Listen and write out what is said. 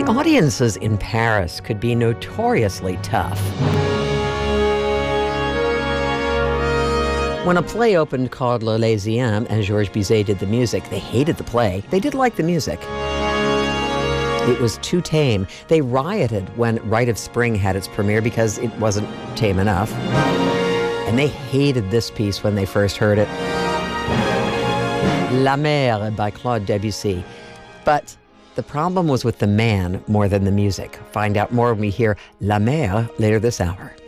audiences in Paris could be notoriously tough. When a play opened called L'Elyséen and Georges Bizet did the music, they hated the play. They did like the music. It was too tame. They rioted when Rite of Spring had its premiere because it wasn't tame enough. And they hated this piece when they first heard it. La Mer by Claude Debussy. But the problem was with the man more than the music. Find out more when we hear La Mer later this hour.